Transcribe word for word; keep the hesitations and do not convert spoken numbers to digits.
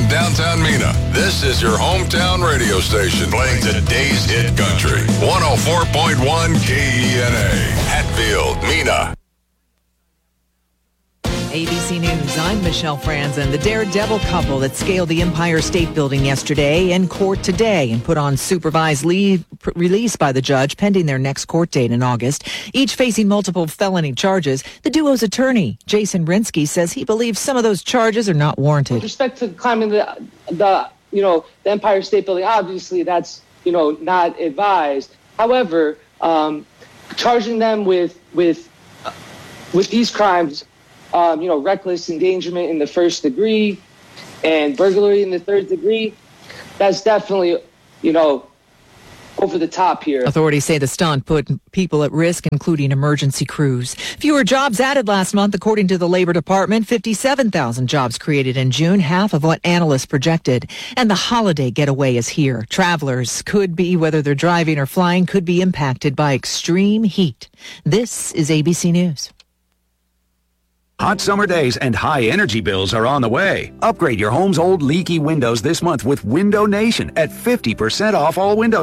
downtown Mena. This is your hometown radio station playing today's hit country. one oh four point one K E N A. Hatfield, Mena. A B C News, I'm Michelle Franzen. The daredevil couple that scaled the Empire State Building yesterday in court today and put on supervised leave p- release by the judge pending their next court date in August, each facing multiple felony charges. The duo's attorney, Jason Rinsky, says he believes some of those charges are not warranted. With respect to climbing the, the you know, the Empire State Building, obviously that's, you know, not advised. However, um, charging them with with uh, with these crimes, Um, you know, reckless endangerment in the first degree and burglary in the third degree, that's definitely, you know, over the top here. Authorities say the stunt put people at risk, including emergency crews. Fewer jobs added last month, according to the Labor Department. fifty-seven thousand jobs created in June, half of what analysts projected. And the holiday getaway is here. Travelers could be, whether they're driving or flying, could be impacted by extreme heat. This is A B C News. Hot summer days and high energy bills are on the way. Upgrade your home's old leaky windows this month with Window Nation at fifty percent off all windows.